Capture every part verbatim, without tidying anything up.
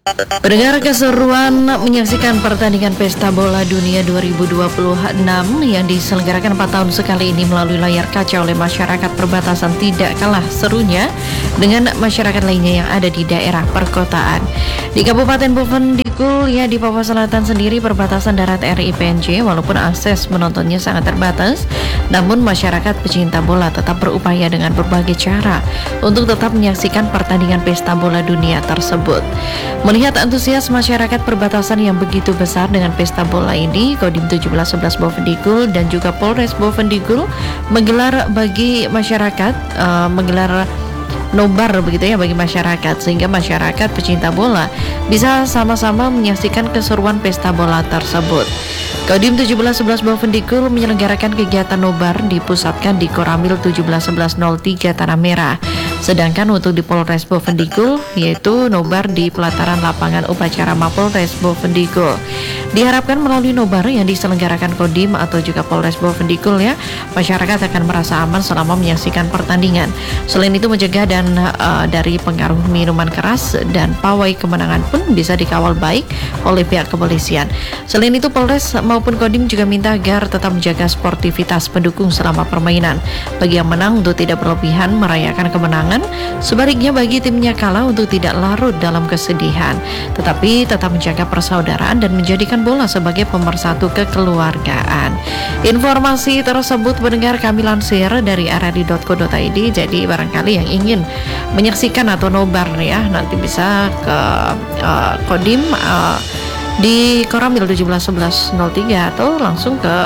Pendengar, keseruan menyaksikan pertandingan Pesta Bola Dunia dua ribu dua puluh enam yang diselenggarakan empat tahun sekali ini melalui layar kaca oleh masyarakat perbatasan tidak kalah serunya dengan masyarakat lainnya yang ada di daerah perkotaan. Di Kabupaten Bovendigul ya di Papua Selatan sendiri, perbatasan darat R I P N J, walaupun akses menontonnya sangat terbatas, namun masyarakat pecinta bola tetap berupaya dengan berbagai cara untuk tetap menyaksikan pertandingan Pesta Bola Dunia tersebut. Melihat antusias masyarakat perbatasan yang begitu besar dengan pesta bola ini, Kodim tujuh belas sebelas Bovendigul dan juga Polres Bovendigul menggelar bagi masyarakat, uh, menggelar nobar begitu ya bagi masyarakat, sehingga masyarakat pecinta bola bisa sama-sama menyaksikan keseruan pesta bola tersebut. Kodim tujuh belas sebelas Bovendigul menyelenggarakan kegiatan nobar dipusatkan di Koramil tujuh belas sebelas nol tiga Tanah Merah. Sedangkan untuk di Polres Bovendigul yaitu nobar di pelataran lapangan upacara Mapolres Bovendigul. Diharapkan melalui nobar yang diselenggarakan Kodim atau juga Polres Bovendigul ya, masyarakat akan merasa aman selama menyaksikan pertandingan. Selain itu mencegah dan uh, dari pengaruh minuman keras dan pawai kemenangan pun bisa dikawal baik oleh pihak kepolisian. Selain itu Polres maupun Kodim juga minta agar tetap menjaga sportivitas pendukung selama permainan. Bagi yang menang untuk tidak berlebihan merayakan kemenangan, sebaliknya bagi timnya kalah untuk tidak larut dalam kesedihan, tetapi tetap menjaga persaudaraan dan menjadikan bola sebagai pemersatu kekeluargaan. Informasi tersebut mendengar kami lansir dari r r i dot co dot i d. Jadi barangkali yang ingin menyaksikan atau nobar ya, nanti bisa ke uh, Kodim uh, di Koramil tujuh belas sebelas nol tiga atau langsung ke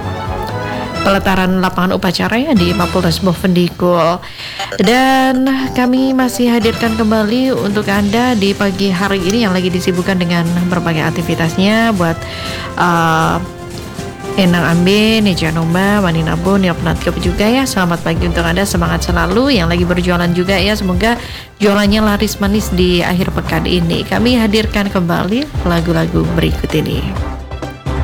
pelataran lapangan upacara ya di Mapolres Bovendigul. Dan kami masih hadirkan kembali untuk Anda di pagi hari ini yang lagi disibukkan dengan berbagai aktivitasnya buat uh, Enang Ambe, Neja Nomba, Manina Bon, yang penatip juga ya. Selamat pagi untuk Anda, semangat selalu yang lagi berjualan juga ya. Semoga jualannya laris manis di akhir pekan ini. Kami hadirkan kembali lagu-lagu berikut ini.